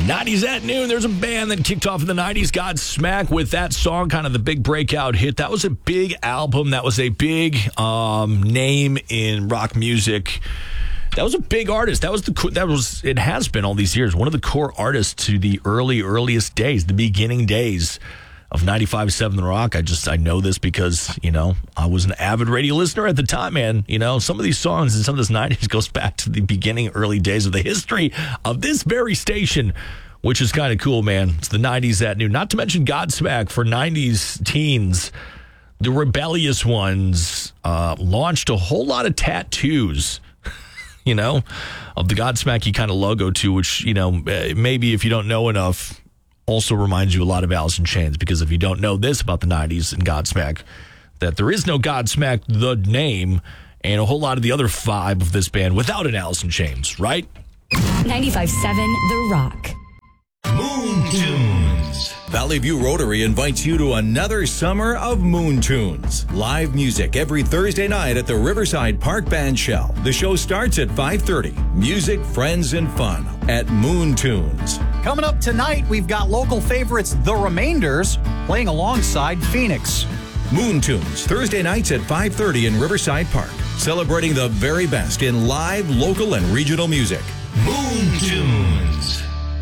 90s at noon. There's a band that kicked off in the 90s, Godsmack, with that song, kind of the big breakout hit. That was a big album. That was a big name in rock music. That was a big artist. It has been all these years, one of the core artists to the earliest days, the beginning days of 95.7 The Rock. I know this because, I was an avid radio listener at the time, man. Some of these songs and some of this 90s goes back to the beginning, early days of the history of this very station, which is kind of cool, man. It's the 90s at noon. Not to mention Godsmack for 90s teens. The rebellious ones launched a whole lot of tattoos, of the Godsmacky kind of logo too, which, maybe if you don't know enough, also reminds you a lot of Alice in Chains, because if you don't know this about the 90s and Godsmack, that there is no Godsmack, the name, and a whole lot of the other vibe of this band without an Alice in Chains, right? 95.7 The Rock. Moon Tunes. Valley View Rotary invites you to another summer of Moon Tunes. Live music every Thursday night at the Riverside Park Band Shell. The show starts at 5:30. Music, friends, and fun at Moon Tunes. Coming up tonight, we've got local favorites, The Remainders, playing alongside Phoenix. Moon Tunes, Thursday nights at 5:30 in Riverside Park. Celebrating the very best in live, local, and regional music. Moon Tunes.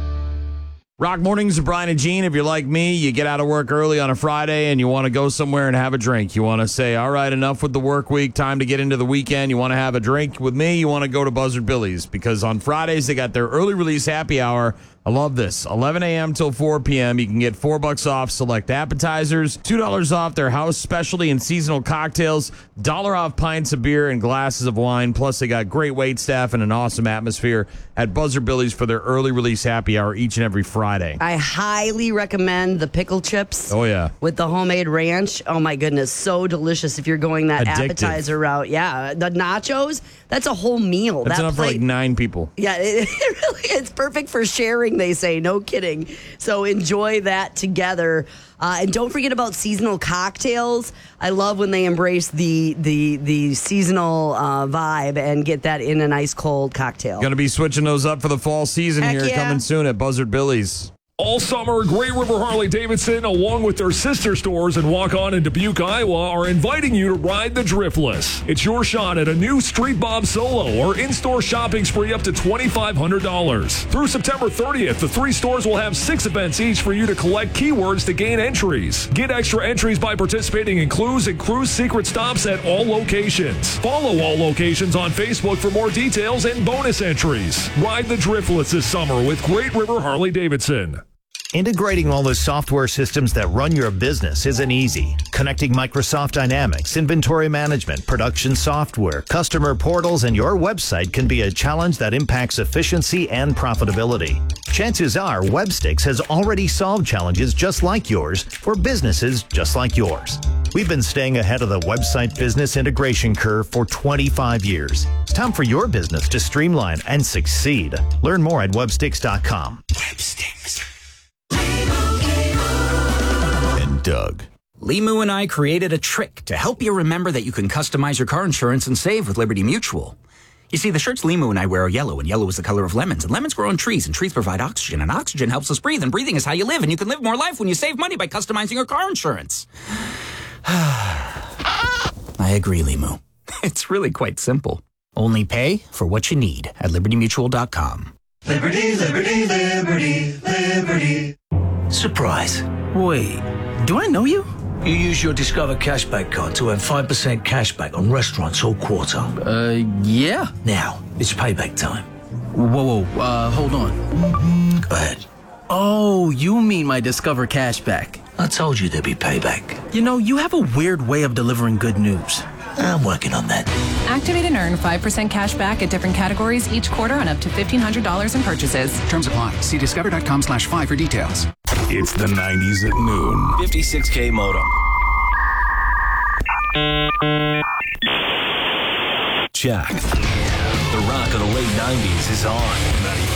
Rock Mornings with Brian and Gene. If you're like me, you get out of work early on a Friday and you want to go somewhere and have a drink. You want to say, all right, enough with the work week, time to get into the weekend. You want to have a drink with me, you want to go to Buzzard Billy's, because on Fridays they got their early release happy hour. I love this. 11 a.m. till 4 p.m. You can get $4 off select appetizers, $2 off their house specialty and seasonal cocktails, $1 off pints of beer and glasses of wine. Plus, they got great wait staff and an awesome atmosphere at Buzzard Billy's for their early release happy hour each and every Friday. I highly recommend the pickle chips. Oh, yeah. With the homemade ranch. Oh, my goodness. So delicious if you're going that Addictive. Appetizer route. Yeah. The nachos, that's a whole meal. That's that enough for like 9 people. Yeah, it's perfect for sharing, they say. No kidding. So enjoy that together. And don't forget about seasonal cocktails. I love when they embrace the seasonal vibe and get that in an ice cold cocktail. Going to be switching those up for the fall season. Heck here yeah. Coming soon at Buzzard Billy's. All summer, Great River Harley-Davidson, along with their sister stores in Waukon and Dubuque, Iowa, are inviting you to ride the Driftless. It's your shot at a new Street Bob Solo or in-store shopping spree up to $2,500. Through September 30th, the 3 stores will have 6 events each for you to collect keywords to gain entries. Get extra entries by participating in clues and cruise secret stops at all locations. Follow all locations on Facebook for more details and bonus entries. Ride the Driftless this summer with Great River Harley-Davidson. Integrating all the software systems that run your business isn't easy. Connecting Microsoft Dynamics, inventory management, production software, customer portals, and your website can be a challenge that impacts efficiency and profitability. Chances are Websticks has already solved challenges just like yours for businesses just like yours. We've been staying ahead of the website business integration curve for 25 years. It's time for your business to streamline and succeed. Learn more at websticks.com. Websticks. And Doug. Limu and I created a trick to help you remember that you can customize your car insurance and save with Liberty Mutual. You see, the shirts Limu and I wear are yellow, and yellow is the color of lemons. And lemons grow on trees, and trees provide oxygen, and oxygen helps us breathe, and breathing is how you live. And you can live more life when you save money by customizing your car insurance. I agree, Limu. It's really quite simple. Only pay for what you need at libertymutual.com. Liberty, liberty, liberty, liberty. Surprise. Wait, do I know you? You use your Discover Cashback card to earn 5% cashback on restaurants all quarter. Yeah. Now, it's payback time. Whoa, hold on. Go ahead. Oh, you mean my Discover Cashback. I told you there'd be payback. You know, you have a weird way of delivering good news. I'm working on that. Activate and earn 5% cash back at different categories each quarter on up to $1,500 in purchases. Terms apply. See discover.com/5 for details. It's the 90s at noon. 56K modem. Check. The rock of the late 90s is on.